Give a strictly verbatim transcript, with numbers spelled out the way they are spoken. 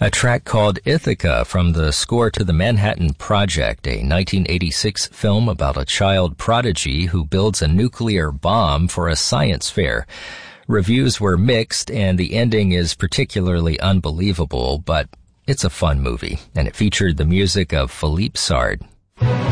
A track called Ithaca from the score to The Manhattan Project, a nineteen eighty-six film about a child prodigy who builds a nuclear bomb for a science fair. Reviews were mixed, and the ending is particularly unbelievable, but it's a fun movie, and it featured the music of Philippe Sard.